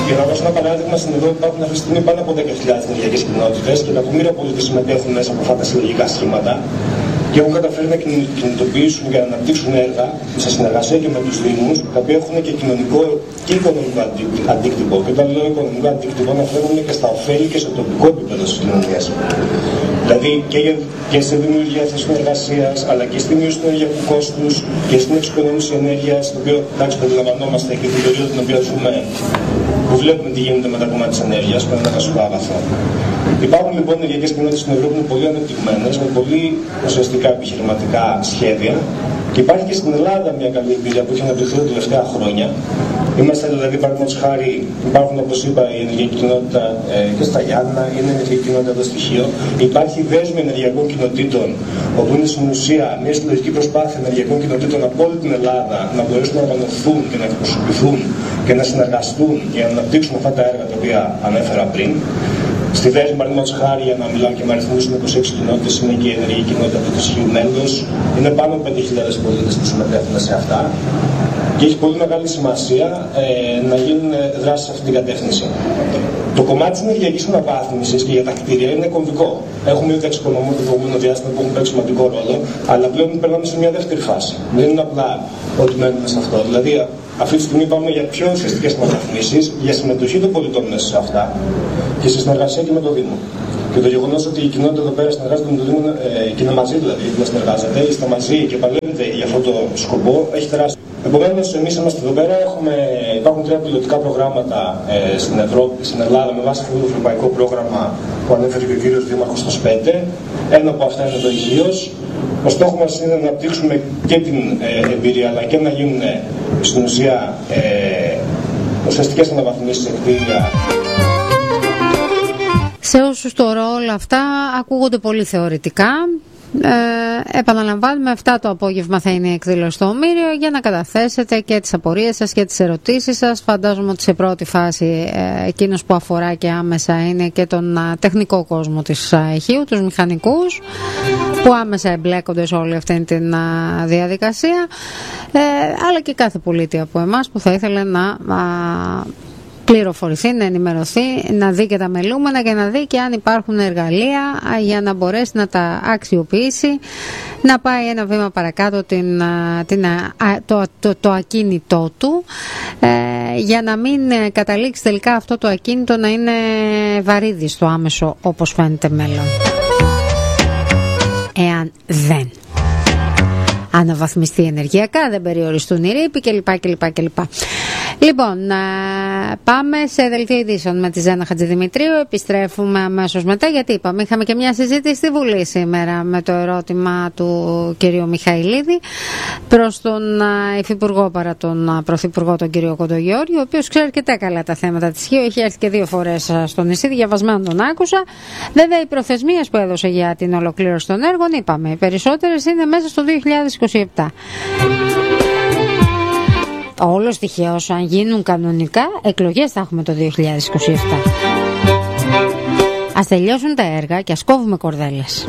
Για να δώσω ένα παράδειγμα, στην Ευρώπη υπάρχουν αυτή τη στιγμή πάνω από 10.000 ενεργειακές κοινότητες και εκατομμύρια πολίτες συμμετέχουν μέσα από αυτά τα συλλογικά σχήματα και έχουν καταφέρει να κινητοποιήσουν και να αναπτύξουν έργα σε συνεργασία και με τους Δήμους, τα οποία έχουν και κοινωνικό και οικονομικό αντίκτυπο. Και όταν λέω οικονομικό αντίκτυπο, αναφέρομαι και στα ωφέλη και σε τοπικό επίπεδο της κοινωνίας. Δηλαδή και στη δημιουργία θέσεων εργασίας, αλλά και στη μείωση του ενεργειακού κόστους και στην εξοικονόμηση ενέργειας, το οποίο εντάξει το αντιλαμβανόμαστε και την περίοδο την οποία ζούμε, που βλέπουμε τι γίνεται με τα κομμάτια της ενέργειας, που είναι ένα βασικό αγαθό. Υπάρχουν λοιπόν ενεργειακές κοινότητες στην Ευρώπη που είναι πολύ ανεπτυγμένες, με πολύ ουσιαστικά επιχειρηματικά σχέδια. Και υπάρχει και στην Ελλάδα μια καλή εμπειρία που έχει αναπτυχθεί τα τελευταία χρόνια. Είμαστε δηλαδή, παραδείγματος χάρη, υπάρχουν όπως είπα η ενεργειακή κοινότητα και στα Γιάννα, είναι η ενεργειακή κοινότητα εδώ στοιχείο. Υπάρχει δέσμη ενεργειακών κοινοτήτων, όπου είναι στην ουσία μια συλλογική προσπάθεια ενεργειακών κοινοτήτων από όλη την Ελλάδα να μπορέσουν να οργανωθούν και να εκπροσωπηθούν και να συνεργαστούν για να αναπτύξουν αυτά τα έργα τα οποία ανέφερα πριν. Στη δέσμη, παραδείγματος χάρη, για να μιλάω και με αριθμούς, είναι 26 κοινότητες, είναι και η ενεργειακή κοινότητα του Θεσσαλίου Μέλος. Είναι πάνω από 5.000 πολίτες που συμμετέχουν σε αυτά. Και έχει πολύ μεγάλη σημασία να γίνουν δράσεις σε αυτή την κατεύθυνση. Το κομμάτι της ενεργειακής αναβάθμισης και για τα κτίρια είναι κομβικό. Έχουμε ήδη εξοικονομήσει το προηγούμενο διάστημα που έχουν παίξει σημαντικό ρόλο, αλλά πλέον περνάμε σε μια δεύτερη φάση. Δεν είναι απλά ότι μένουμε σε αυτό. Δηλαδή, αυτή τη στιγμή πάμε για πιο ουσιαστικές αναβαθμίσεις, για συμμετοχή των πολιτών μέσα σε αυτά και σε συνεργασία και με το Δήμο. Και το γεγονός ότι η κοινότητα εδώ πέρα συνεργάζεται με το Δήμο και είναι μαζί δηλαδή, γιατί να συνεργάζεται, είστε μαζί και παλεύετε για αυτό το σκοπό, έχει τεράστιο. Επομένως, εμείς είμαστε εδώ πέρα, υπάρχουν 3 πιλωτικά προγράμματα στην Ελλάδα με βάση αυτό το ευρωπαϊκό πρόγραμμα που ανέφερε και ο κύριος Δήμαρχος στο ΣΠΕΤΕ. Ένα από αυτά είναι το υγείος. Ο στόχος μας είναι να αναπτύξουμε και την εμπειρία αλλά και να γίνουν στην ουσία ουσιαστικές αναβαθμίσεις σε κτίρια. Σε όσους τώρα όλα αυτά ακούγονται πολύ θεωρητικά. Επαναλαμβάνουμε, 7 το απόγευμα θα είναι η εκδήλωση στο Ομήριο για να καταθέσετε και τις απορίες σας και τις ερωτήσεις σας. Φαντάζομαι ότι σε πρώτη φάση εκείνος που αφορά και άμεσα είναι και τον τεχνικό κόσμο της ηχείου, τους μηχανικούς που άμεσα εμπλέκονται σε όλη αυτή τη διαδικασία, αλλά και κάθε πολίτη από εμάς που θα ήθελε να πληροφορηθεί, να ενημερωθεί, να δει και τα μελούμενα και να δει και αν υπάρχουν εργαλεία για να μπορέσει να τα αξιοποιήσει, να πάει ένα βήμα παρακάτω το ακίνητό του, για να μην καταλήξει τελικά αυτό το ακίνητο να είναι βαρύδι στο άμεσο όπως φαίνεται μέλλον. Εάν δεν αναβαθμιστεί ενεργειακά, δεν περιοριστούν οι ρήποι κλπ. Λοιπόν, πάμε σε δελτίο ειδήσεων με τη Ζένα Χατζηδημητρίου. Επιστρέφουμε αμέσως μετά, γιατί είπαμε, είχαμε και μια συζήτηση στη Βουλή σήμερα με το ερώτημα του κυρίου Μιχαηλίδη προς τον Υφυπουργό παρά τον Πρωθυπουργό, τον κύριο Κοντογιώργη, ο οποίος ξέρει αρκετά καλά τα θέματα της ΧΙΟ. Έχει έρθει και 2 φορές στο νησί, διαβασμένο τον άκουσα. Βέβαια, οι προθεσμίες που έδωσε για την ολοκλήρωση των έργων, είπαμε, οι περισσότερες είναι μέσα στο 2027. Όλος τυχαίως, αν γίνουν κανονικά, εκλογές θα έχουμε το 2027. Ας τελειώσουν τα έργα και ας κόβουμε κορδέλες.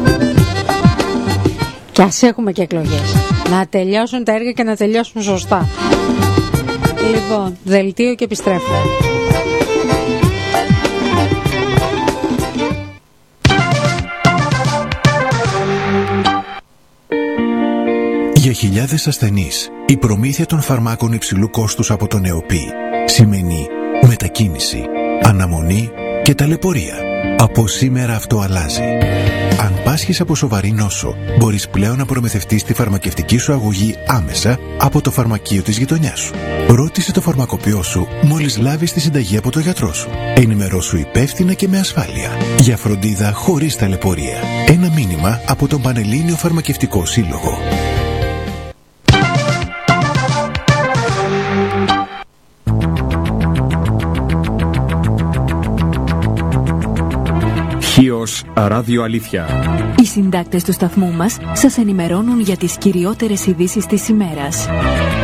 Και ας έχουμε και εκλογές. Να τελειώσουν τα έργα και να τελειώσουν σωστά. Λοιπόν, δελτίο και επιστρέφω. Για χιλιάδες ασθενείς, η προμήθεια των φαρμάκων υψηλού κόστους από τον ΕΟΠΗ σημαίνει μετακίνηση, αναμονή και ταλαιπωρία. Από σήμερα αυτό αλλάζει. Αν πάσχεις από σοβαρή νόσο, μπορείς πλέον να προμηθευτείς τη φαρμακευτική σου αγωγή άμεσα από το φαρμακείο της γειτονιάς σου. Ρώτησε το φαρμακοποιό σου μόλις λάβεις τη συνταγή από το γιατρό σου. Ενημερώσου υπεύθυνα και με ασφάλεια. Για φροντίδα χωρίς ταλαιπωρία. Ένα μήνυμα από τον Πανελλήνιο Φαρμακευτικό Σύλλογο. Χίος Ράδιο Αλήθεια. Οι συντάκτες του σταθμού μας σας ενημερώνουν για τις κυριότερες ειδήσεις της ημέρας.